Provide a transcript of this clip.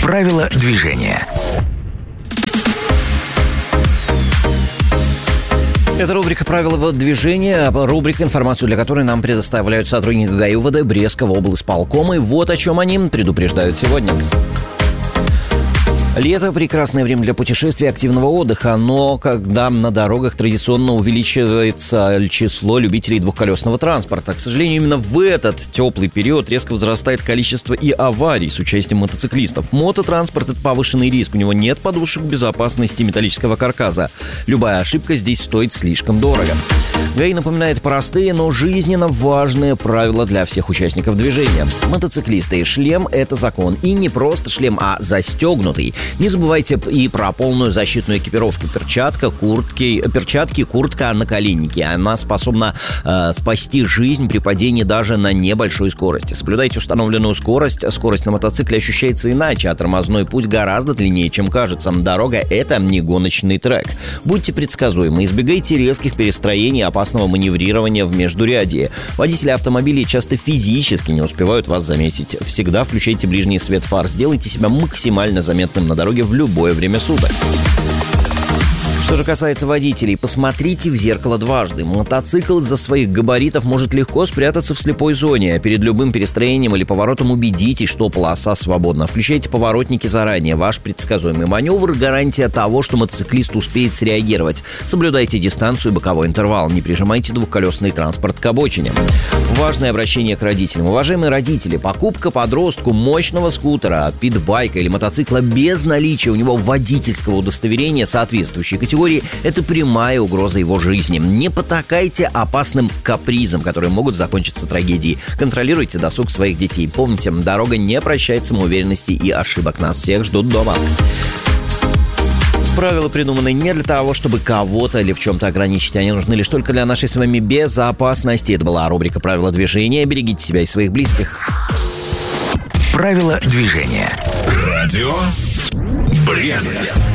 Правила движения. Это рубрика «Правила движения», рубрика, информацию для которой нам предоставляют сотрудники ГАИ УВД Брестского облсполкома. И вот о чем они предупреждают сегодня. Лето – прекрасное время для путешествий и активного отдыха, но когда на дорогах традиционно увеличивается число любителей двухколесного транспорта. К сожалению, именно в этот теплый период резко возрастает количество и аварий с участием мотоциклистов. Мототранспорт – это повышенный риск, у него нет подушек безопасности металлического каркаса. Любая ошибка здесь стоит слишком дорого. ГАИ напоминает простые, но жизненно важные правила для всех участников движения. Мотоциклисты, шлем – это закон. И не просто шлем, а застегнутый. Не забывайте и про полную защитную экипировку. Перчатки, куртка, наколенники. Она способна спасти жизнь при падении даже на небольшой скорости. Соблюдайте установленную скорость. Скорость на мотоцикле ощущается иначе, а тормозной путь гораздо длиннее, чем кажется. Дорога – это не гоночный трек. Будьте предсказуемы, избегайте резких перестроений и опасного маневрирования в междурядье. Водители автомобилей часто физически не успевают вас заметить. Всегда включайте ближний свет фар. Сделайте себя максимально заметным на дороге в любое время суток. Что же касается водителей, посмотрите в зеркало дважды. Мотоцикл из-за своих габаритов может легко спрятаться в слепой зоне. Перед любым перестроением или поворотом убедитесь, что полоса свободна. Включайте поворотники заранее. Ваш предсказуемый маневр – гарантия того, что мотоциклист успеет среагировать. Соблюдайте дистанцию и боковой интервал. Не прижимайте двухколесный транспорт к обочине. Важное обращение к родителям. Уважаемые родители, покупка подростку мощного скутера, питбайка или мотоцикла без наличия у него водительского удостоверения соответствующей категории – это прямая угроза его жизни. Не потакайте опасным капризам, которые могут закончиться трагедией. Контролируйте досуг своих детей. Помните, дорога не прощает самоуверенности и ошибок. Нас всех ждут дома. Правила придуманы не для того, чтобы кого-то или в чем-то ограничить. Они нужны лишь только для нашей с вами безопасности. Это была рубрика «Правила движения». Берегите себя и своих близких. Правила движения. Радио Брест.